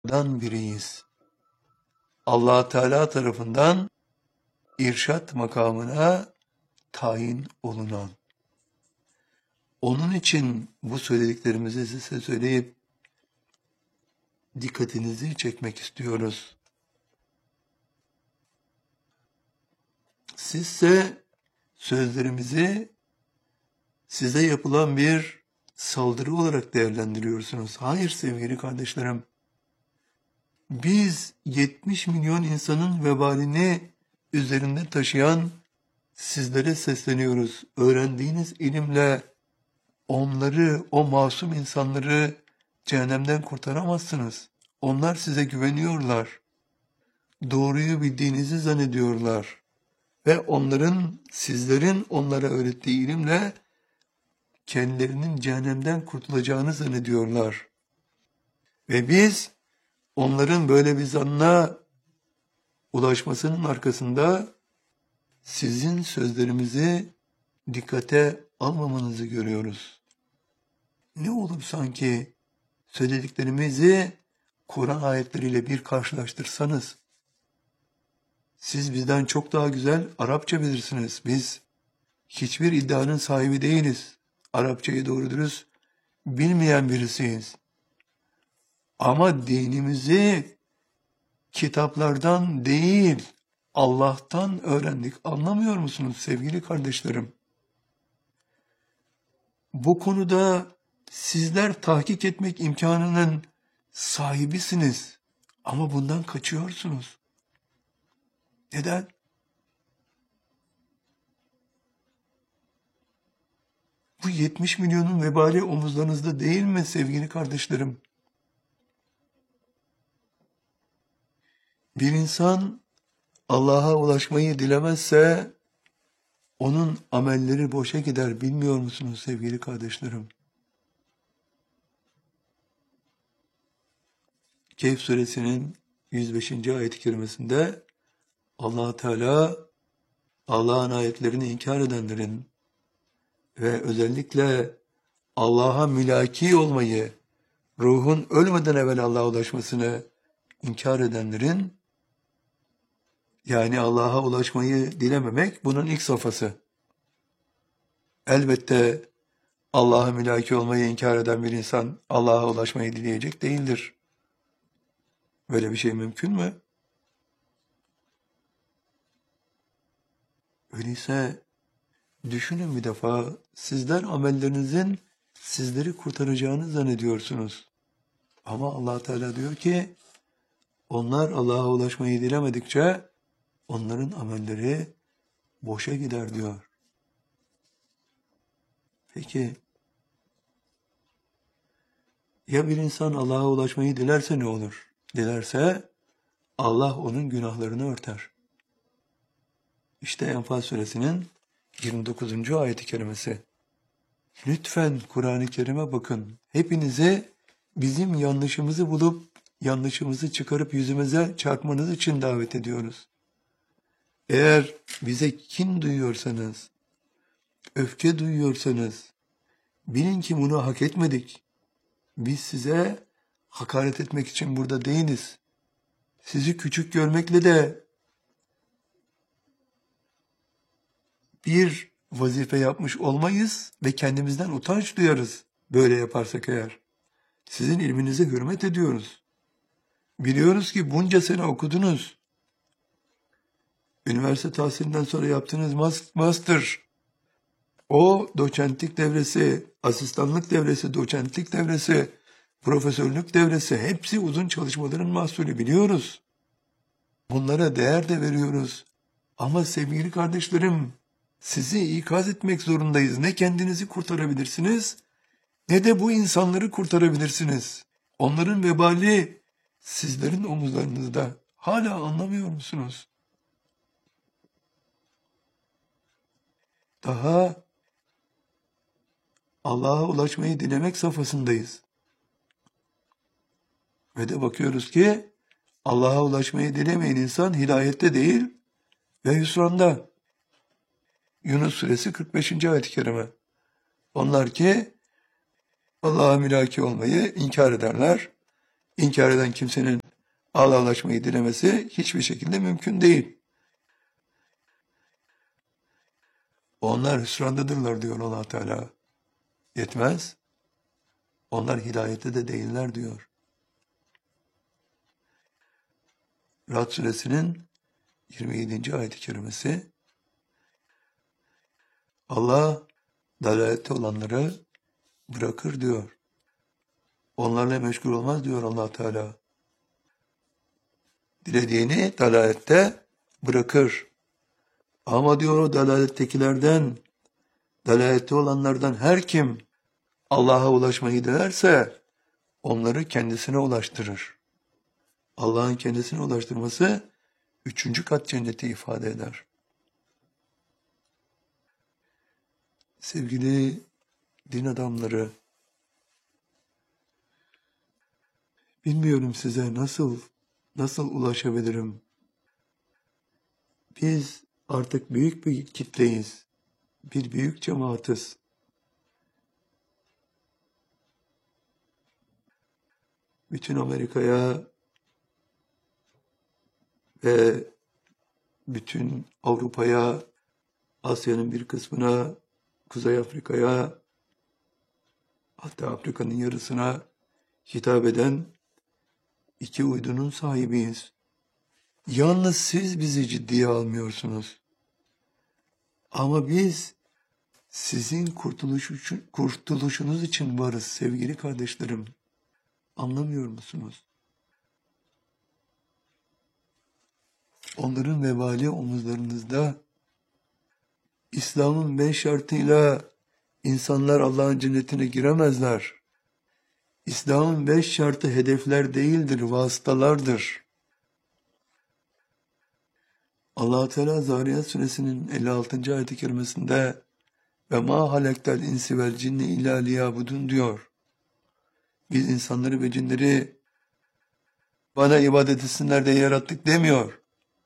biriyiz. Allah Teala tarafından irşat makamına tayin olunan. Onun için bu söylediklerimizi size söyleyip dikkatinizi çekmek istiyoruz. Sizse sözlerimizi size yapılan bir saldırı olarak değerlendiriyorsunuz. Hayır sevgili kardeşlerim. Biz 70 milyon insanın vebalini üzerinde taşıyan sizlere sesleniyoruz. Öğrendiğiniz ilimle onları, o masum insanları cehennemden kurtaramazsınız. Onlar size güveniyorlar. Doğruyu bildiğinizi zannediyorlar. Ve onların, sizlerin onlara öğrettiği ilimle kendilerinin cehennemden kurtulacağını zannediyorlar. Ve biz onların böyle bir zannına ulaşmasının arkasında sizin sözlerimizi dikkate almamanızı görüyoruz. Ne olur sanki söylediklerimizi Kur'an ayetleriyle bir karşılaştırsanız, siz bizden çok daha güzel Arapça bilirsiniz. Biz hiçbir iddianın sahibi değiliz. Arapçayı doğru dürüst bilmeyen birisiyiz. Ama dinimizi kitaplardan değil, Allah'tan öğrendik. Anlamıyor musunuz sevgili kardeşlerim? Bu konuda sizler tahkik etmek imkanının sahibisiniz. Ama bundan kaçıyorsunuz. Neden? Bu 70 milyonun vebali omuzlarınızda değil mi sevgili kardeşlerim? Bir insan Allah'a ulaşmayı dilemezse onun amelleri boşa gider, bilmiyor musunuz sevgili kardeşlerim? Kehf suresinin 105. ayet-i kerimesinde Allah Teala Allah'ın ayetlerini inkar edenlerin ve özellikle Allah'a mülaki olmayı, ruhun ölmeden evvel Allah'a ulaşmasını inkar edenlerin, yani Allah'a ulaşmayı dilememek bunun ilk safhası. Elbette Allah'a mülaki olmayı inkar eden bir insan Allah'a ulaşmayı dileyecek değildir. Böyle bir şey mümkün mü? Öyleyse düşünün bir defa, sizler amellerinizin sizleri kurtaracağını zannediyorsunuz. Ama Allah Teala diyor ki, onlar Allah'a ulaşmayı dilemedikçe onların amelleri boşa gider diyor. Peki, ya bir insan Allah'a ulaşmayı dilerse ne olur? Dilerse Allah onun günahlarını örter. İşte Enfal suresinin 29. ayet-i kerimesi. Lütfen Kur'an-ı Kerim'e bakın. Hepinize bizim yanlışımızı bulup yanlışımızı çıkarıp yüzümüze çarpmanız için davet ediyoruz. Eğer bize kin duyuyorsanız, öfke duyuyorsanız, bilin ki bunu hak etmedik. Biz size hakaret etmek için burada değiliz. Sizi küçük görmekle de bir vazife yapmış olmayız ve kendimizden utanç duyarız böyle yaparsak eğer. Sizin ilminize hürmet ediyoruz. Biliyoruz ki bunca sene okudunuz. Üniversite tahsilinden sonra yaptığınız master, o doçentlik devresi, asistanlık devresi, doçentlik devresi, profesörlük devresi, hepsi uzun çalışmaların mahsulü, biliyoruz. Bunlara değer de veriyoruz. Ama sevgili kardeşlerim, sizi ikaz etmek zorundayız. Ne kendinizi kurtarabilirsiniz, ne de bu insanları kurtarabilirsiniz. Onların vebali sizlerin omuzlarınızda. Hala anlamıyor musunuz? Daha Allah'a ulaşmayı dilemek safhasındayız. Ve de bakıyoruz ki Allah'a ulaşmayı dilemeyen insan hidayette değil ve hüsranda. Yunus suresi 45. ayet-i kerime. Onlar ki Allah'a mülaki olmayı inkar ederler İnkar eden kimsenin Allah'laşmayı dilemesi hiçbir şekilde mümkün değil. Onlar hüsrandadırlar diyor Allah Teala. Yetmez. Onlar hidayette de değiller diyor. Ra'd suresinin 27. ayet-i kerimesi, Allah dalalette olanları bırakır diyor. Onlarla meşgul olmaz diyor Allah Teala. Dilediğini dalalette bırakır. Ama diyor o dalalettekilerden, dalalette olanlardan her kim Allah'a ulaşmayı dilerse onları kendisine ulaştırır. Allah'ın kendisine ulaştırması 3. kat cenneti ifade eder. Sevgili din adamları, bilmiyorum size nasıl ulaşabilirim? Biz artık büyük bir kitleyiz. Bir büyük cemaatiz. Bütün Amerika'ya ve bütün Avrupa'ya, Asya'nın bir kısmına, Kuzey Afrika'ya, hatta Afrika'nın yarısına hitap eden 2 uydunun sahibiyiz. Yalnız siz bizi ciddiye almıyorsunuz. Ama biz sizin kurtuluşunuz için varız sevgili kardeşlerim. Anlamıyor musunuz? Onların vebali omuzlarınızda. İslam'ın 5 şartıyla insanlar Allah'ın cennetine giremezler. İslam'ın 5 şartı hedefler değildir, vasıtalardır. Allah-u Teala Zariyat suresinin 56. ayet-i kerimesinde ve ma halektel insi vel cinni illa liyabudun diyor. Biz insanları ve cinleri bana ibadet etsinler diye yarattık demiyor.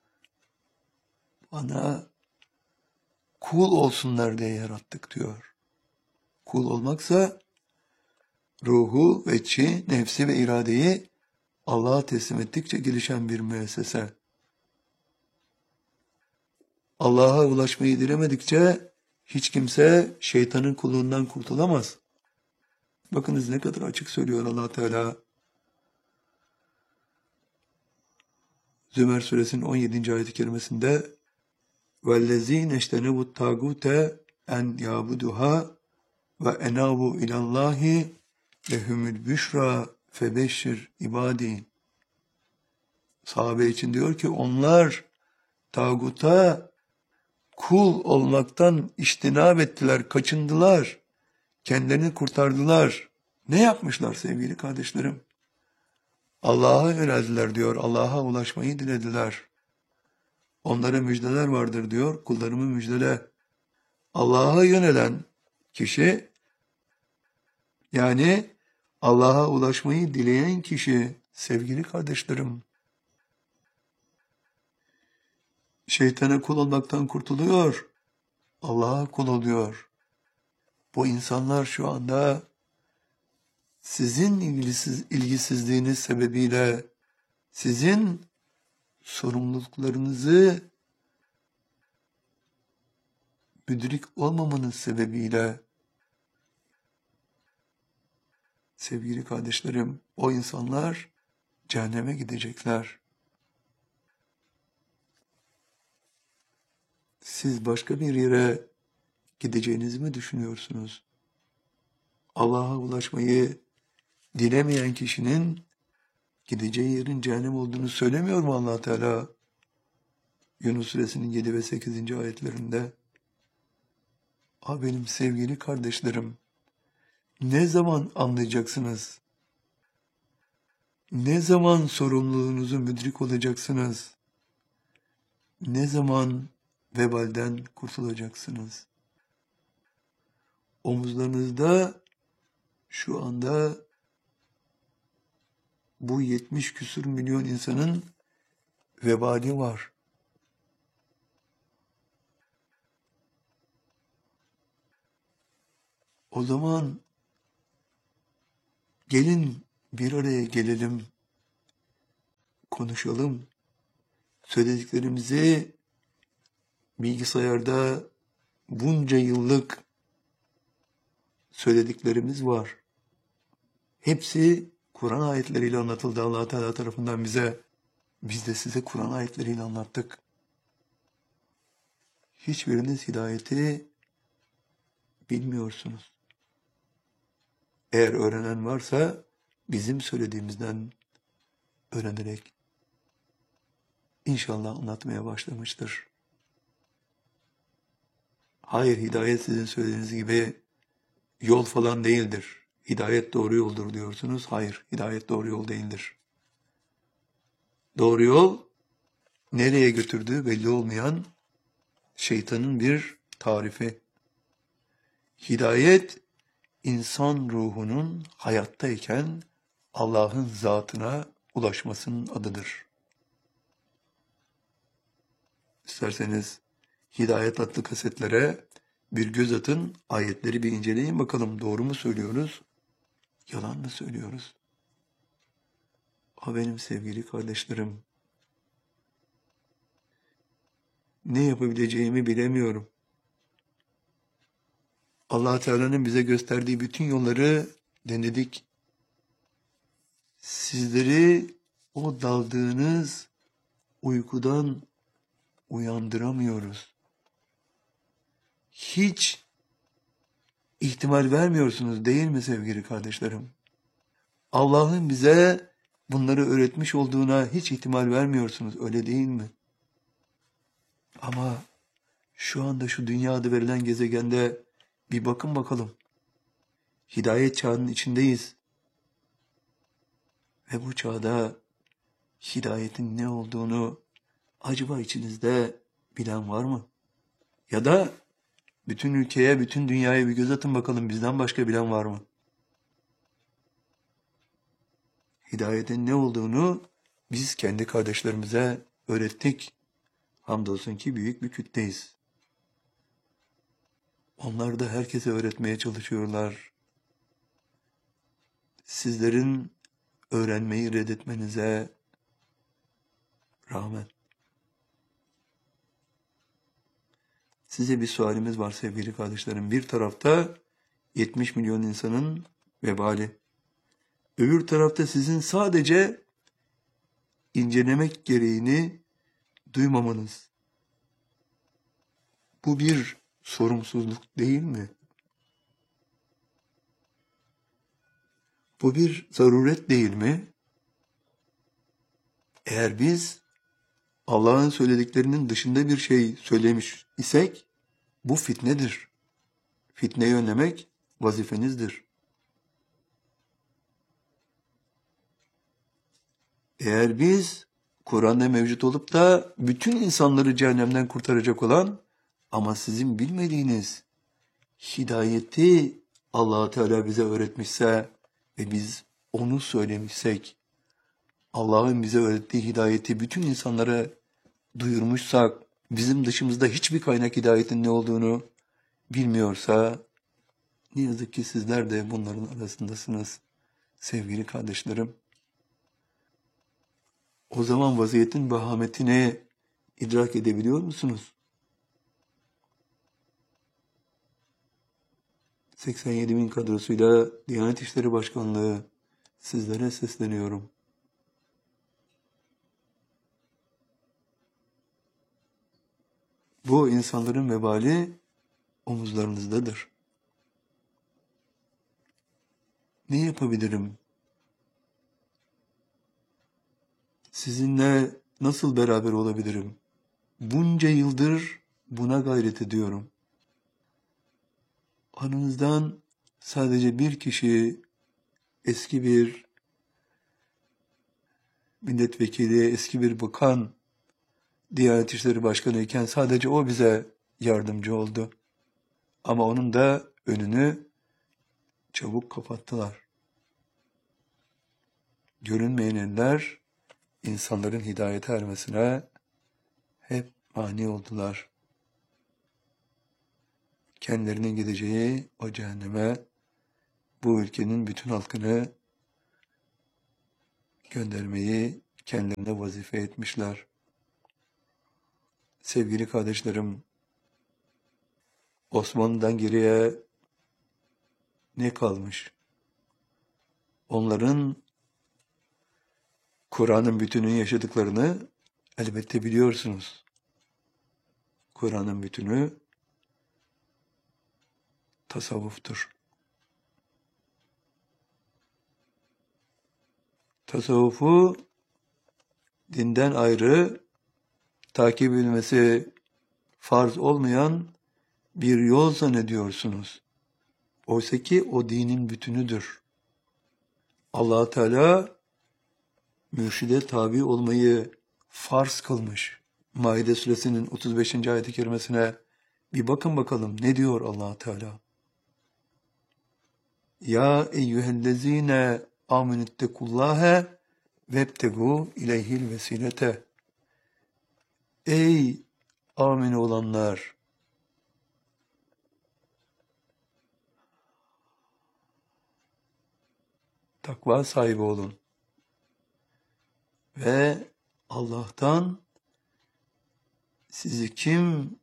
Bana kul olsunlar diye yarattık diyor. Kul olmaksa ruhu, veçhi, nefsi ve iradeyi Allah'a teslim ettikçe gelişen bir müessese. Allah'a ulaşmayı dilemedikçe hiç kimse şeytanın kulluğundan kurtulamaz. Bakınız ne kadar açık söylüyor Allah Teala. Zümer suresinin 17. ayet-i kerimesinde وَالَّذ۪ينَ اَجْتَنَبُوا الطَّاغُوتَ اَنْ يَعْبُدُهَا وَاَنَابُوا اِلَى اللّٰهِ لَهُمُ الْبُشْرَى فَبَشِّرْ ibadi. Sahabe için diyor ki onlar tağuta kul olmaktan iştinab ettiler, kaçındılar, kendilerini kurtardılar. Ne yapmışlar sevgili kardeşlerim? Allah'a yöneldiler diyor, Allah'a ulaşmayı dilediler. Onlara müjdeler vardır diyor, kullarımı müjdele. Allah'a yönelen kişi, yani Allah'a ulaşmayı dileyen kişi, sevgili kardeşlerim, şeytana kul olmaktan kurtuluyor, Allah'a kul oluyor. Bu insanlar şu anda sizin ilgisizliğiniz sebebiyle, sizin sorumluluklarınızı müdrik olmamanız sebebiyle, sevgili kardeşlerim, o insanlar cehenneme gidecekler. Siz başka bir yere gideceğinizi mi düşünüyorsunuz? Allah'a ulaşmayı dilemeyen kişinin gideceği yerin cehennem olduğunu söylemiyor mu Allah Teala? Yunus suresinin 7 ve 8. ayetlerinde. Benim sevgili kardeşlerim, ne zaman anlayacaksınız? Ne zaman sorumluluğunuzu müdrik olacaksınız? Ne zaman vebalden kurtulacaksınız? Omuzlarınızda şu anda bu 70 küsur milyon insanın vebali var. O zaman gelin bir araya gelelim. konuşalım. Söylediklerimizi bilgisayarda bunca yıllık söylediklerimiz var. Hepsi Kur'an ayetleriyle anlatıldı Allah Teala tarafından bize. Biz de size Kur'an ayetleriyle anlattık. Hiçbiriniz hidayeti bilmiyorsunuz. Eğer öğrenen varsa bizim söylediğimizden öğrenerek İnşallah anlatmaya başlamıştır. Hayır, hidayet sizin söylediğiniz gibi yol falan değildir. Hidayet doğru yoldur diyorsunuz. Hayır, hidayet doğru yol değildir. Doğru yol nereye götürdüğü belli olmayan şeytanın bir tarifi. Hidayet insan ruhunun hayattayken Allah'ın zatına ulaşmasının adıdır. İsterseniz Hidayet adlı kasetlere bir göz atın, ayetleri bir inceleyin bakalım doğru mu söylüyoruz, yalan mı söylüyoruz? Benim sevgili kardeşlerim, ne yapabileceğimi bilemiyorum. Allah Teala'nın bize gösterdiği bütün yolları denedik. Sizleri o daldığınız uykudan uyandıramıyoruz. Hiç ihtimal vermiyorsunuz değil mi sevgili kardeşlerim? Allah'ın bize bunları öğretmiş olduğuna hiç ihtimal vermiyorsunuz, öyle değil mi? Ama şu anda şu dünyada verilen gezegende bir bakın bakalım. Hidayet çağının içindeyiz. Ve bu çağda hidayetin ne olduğunu acaba içinizde bilen var mı? Ya da bütün ülkeye, bütün dünyaya bir göz atın bakalım, bizden başka bilen var mı? Hidayetin ne olduğunu biz kendi kardeşlerimize öğrettik. Hamdolsun ki büyük bir kütleyiz. Onlar da herkese öğretmeye çalışıyorlar. Sizlerin öğrenmeyi reddetmenize rağmen. Size bir sualimiz var sevgili kardeşlerim. Bir tarafta 70 milyon insanın vebali. Öbür tarafta sizin sadece incelemek gereğini duymamanız. Bu bir sorumsuzluk değil mi? Bu bir zaruret değil mi? Eğer biz Allah'ın söylediklerinin dışında bir şey söylemiş isek, bu fitnedir. Fitneyi önlemek vazifenizdir. Eğer biz Kur'an'da mevcut olup da bütün insanları cehennemden kurtaracak olan ama sizin bilmediğiniz hidayeti Allah Teala bize öğretmişse ve biz onu söylemişsek, Allah'ın bize öğrettiği hidayeti bütün insanlara duyurmuşsak, bizim dışımızda hiçbir kaynak hidayetin ne olduğunu bilmiyorsa, ne yazık ki sizler de bunların arasındasınız sevgili kardeşlerim. O zaman vaziyetin vehametini idrak edebiliyor musunuz? 87 bin kadrosuyla Diyanet İşleri Başkanlığı sizlere sesleniyorum. Bu insanların vebali omuzlarınızdadır. Ne yapabilirim? Sizinle nasıl beraber olabilirim? Bunca yıldır buna gayret ediyorum. Aranızdan sadece bir kişi, eski bir milletvekili, eski bir bakan, Diyanet İşleri Başkanı iken sadece o bize yardımcı oldu. Ama onun da önünü çabuk kapattılar. Görünmeyen eller insanların hidayete ermesine hep mani oldular. Kendilerinin gideceği o cehenneme bu ülkenin bütün halkını göndermeyi kendilerine vazife etmişler. Sevgili kardeşlerim, Osmanlı'dan geriye ne kalmış? Onların Kur'an'ın bütününü yaşadıklarını elbette biliyorsunuz. Kur'an'ın bütünü tasavvuftur. Tasavvufu dinden ayrı takip edilmesi farz olmayan bir yol zannediyorsunuz. Oysa ki o dinin bütünüdür. Allah Teala mürşide tabi olmayı farz kılmış. Maide suresinin 35. ayet-i kerimesine bir bakın bakalım ne diyor Allah Teala? Ya eyyühellezine amenüttekullâhe vebtegû ileyhil vesilete. Ey amin olanlar! Takva sahibi olun. Ve Allah'tan sizi kim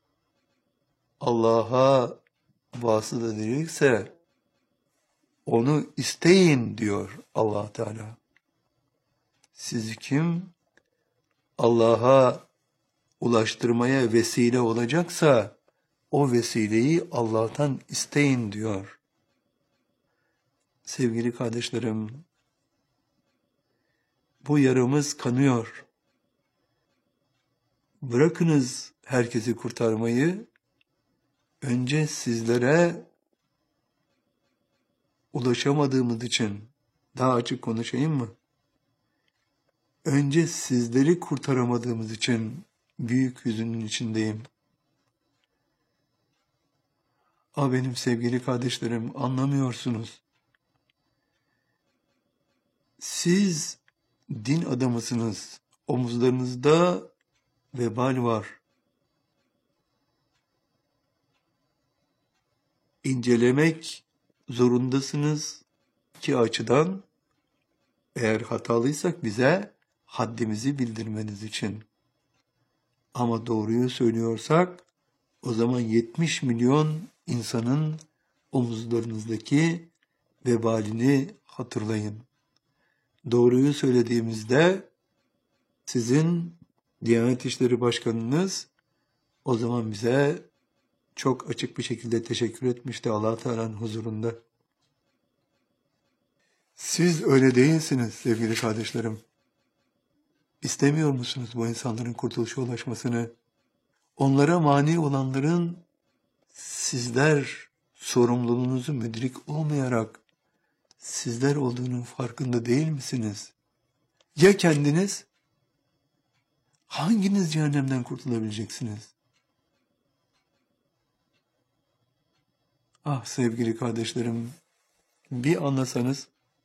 Allah'a vasıta edecekse onu isteyin diyor Allah Teala. Sizi kim Allah'a ulaştırmaya vesile olacaksa o vesileyi Allah'tan isteyin diyor. Sevgili kardeşlerim, bu yaramız kanıyor. Bırakınız herkesi kurtarmayı, önce sizlere ulaşamadığımız için, daha açık konuşayım mı? Önce sizleri kurtaramadığımız için büyük hüzünün içindeyim. Benim sevgili kardeşlerim, anlamıyorsunuz. Siz din adamısınız. Omuzlarınızda vebal var. İncelemek zorundasınız ki açıdan, eğer hatalıysak bize haddimizi bildirmeniz için. Ama doğruyu söylüyorsak o zaman 70 milyon insanın omuzlarınızdaki vebalini hatırlayın. Doğruyu söylediğimizde sizin Diyanet İşleri Başkanınız o zaman bize çok açık bir şekilde teşekkür etmişti Allah Teala'nın huzurunda. Siz öyle değilsiniz sevgili kardeşlerim. İstemiyor musunuz bu insanların kurtuluşa ulaşmasını? Onlara mani olanların sizler sorumluluğunuzu müdrik olmayarak sizler olduğunun farkında değil misiniz? Ya kendiniz? Hanginiz cehennemden kurtulabileceksiniz? Ah sevgili kardeşlerim, bir anlasanız,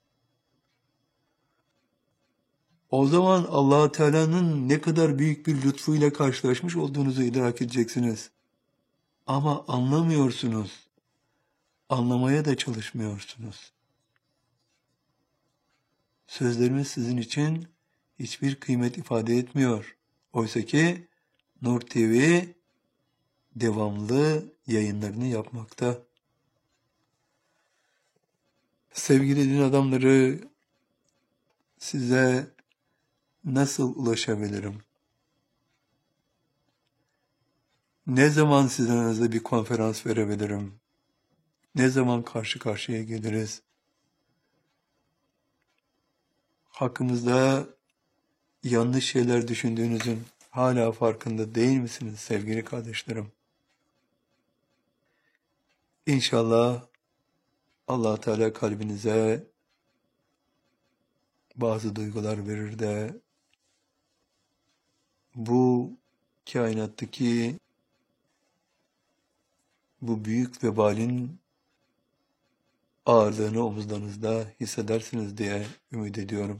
o zaman Allah Teala'nın ne kadar büyük bir lütfuyla karşılaşmış olduğunuzu idrak edeceksiniz. Ama anlamıyorsunuz. Anlamaya da çalışmıyorsunuz. Sözlerimiz sizin için hiçbir kıymet ifade etmiyor. Oysa ki Nur TV devamlı yayınlarını yapmakta. Sevgili din adamları, size nasıl ulaşabilirim? Ne zaman sizin aranızda bir konferans verebilirim? Ne zaman karşı karşıya geliriz? Hakkımızda yanlış şeyler düşündüğünüzün hala farkında değil misiniz sevgili kardeşlerim? İnşallah Allah Teala kalbinize bazı duygular verir de bu kainattaki bu büyük vebalin ağırlığını omuzlarınızda hissedersiniz diye ümit ediyorum.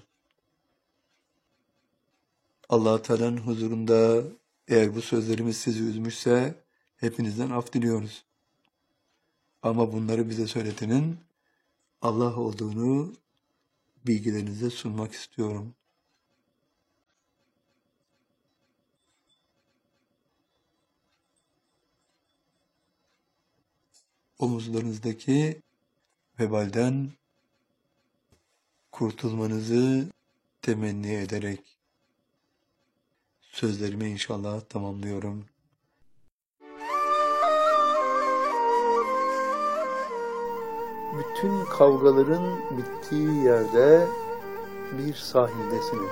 Allah Teala'nın huzurunda eğer bu sözlerimiz sizi üzmüşse hepinizden af diliyoruz. Ama bunları bize söyletenin Allah olduğunu bilgilerinize sunmak istiyorum. omuzlarınızdaki vebalden kurtulmanızı temenni ederek sözlerimi inşallah tamamlıyorum. Bütün kavgaların bittiği yerde bir sahildesiniz.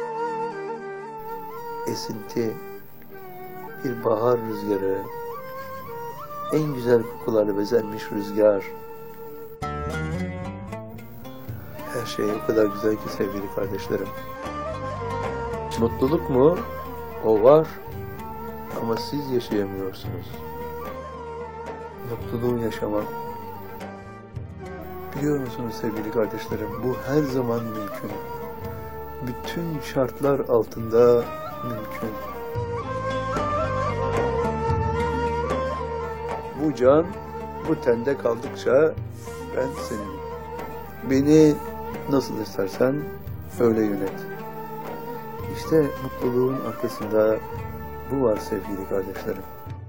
Esinti, bir bahar rüzgarı, en güzel kokularla bezenmiş rüzgar. Her şey o kadar güzel ki sevgili kardeşlerim. Mutluluk mu? O var. Ama siz yaşayamıyorsunuz. Mutluluğu yaşamak. Biliyor musunuz sevgili kardeşlerim? Bu her zaman mümkün. Bütün şartlar altında mümkün. Bu can, bu tende kaldıkça ben senin. Beni nasıl istersen öyle yönet. İşte mutluluğun arkasında bu var sevgili kardeşlerim.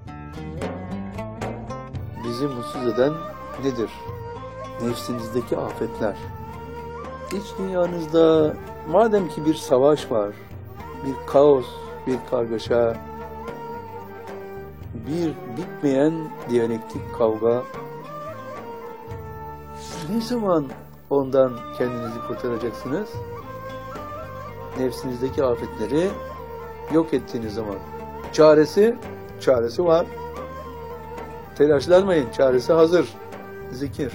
Bizi mutsuz eden nedir? Nefsinizdeki afetler. İç dünyanızda madem ki bir savaş var, bir kaos, bir kargaşa, bir bitmeyen diyalektik kavga, ne zaman ondan kendinizi kurtaracaksınız? Nefsinizdeki afetleri yok ettiğiniz zaman. Çaresi var. Telaşlanmayın, çaresi hazır. Zikir.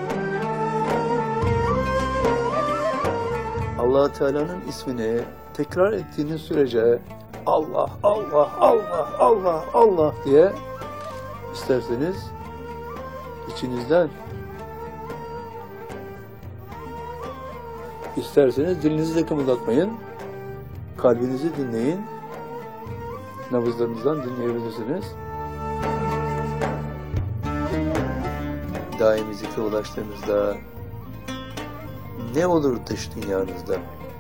Allah Teala'nın ismini tekrar ettiğiniz sürece Allah, Allah, Allah, Allah, Allah diye isterseniz içinizden, isterseniz dilinizi de kımıldatmayın, kalbinizi dinleyin, nabızlarınızdan dinleyebilirsiniz. Daimi zikre ulaştığınızda ne olur dış dünyanızda?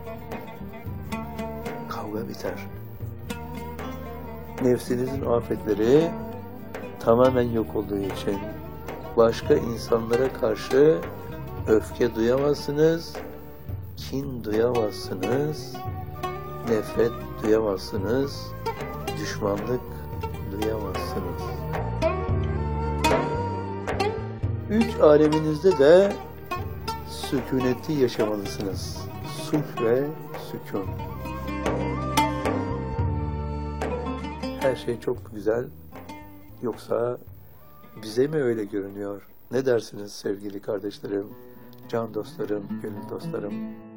Kavga biter. Nefsinizin afetleri tamamen yok olduğu için başka insanlara karşı öfke duyamazsınız, kin duyamazsınız, nefret duyamazsınız, düşmanlık duyamazsınız. Üç aleminizde de sükuneti yaşamalısınız. Sulh ve sükun. Her şey çok güzel. Yoksa bize mi öyle görünüyor? Ne dersiniz sevgili kardeşlerim, can dostlarım, gönül dostlarım?